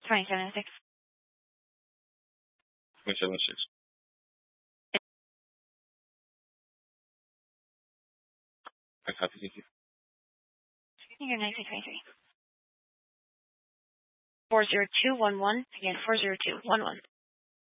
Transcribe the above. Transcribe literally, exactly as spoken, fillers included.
twenty-seven oh six. twenty-seven oh six. I copy, thank you. You're nineteen twenty-three. four zero two one one. Again, four zero two one one.